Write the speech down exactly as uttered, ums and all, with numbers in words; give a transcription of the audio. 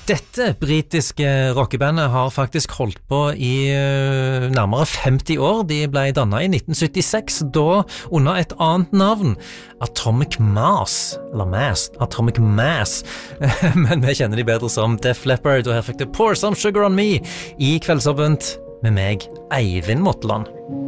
Dette britiske rockebandet har faktisk holdt på i uh, nærmere femti år. De ble dannet i nitten syttiseks, da under et annet navn, Atomic Mass, eller Mass, Atomic Mass, men vi kjenner de bedre som Def Leppard, og her fikk det Pour Some Sugar On Me i Kveldsåpent med meg, Eivind Motland.